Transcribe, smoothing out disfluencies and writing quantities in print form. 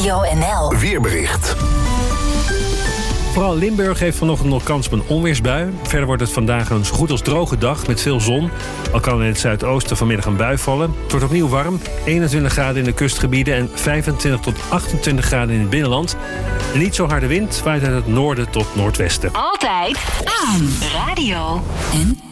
Radio NL. Weerbericht. Vooral Limburg heeft vanochtend nog kans op een onweersbui. Verder wordt het vandaag een zo goed als droge dag met veel zon. Al kan in het zuidoosten vanmiddag een bui vallen. Het wordt opnieuw warm. 21 graden in de kustgebieden en 25 tot 28 graden in het binnenland. Een niet zo harde wind waait uit het noorden tot noordwesten. Altijd aan Radio NL.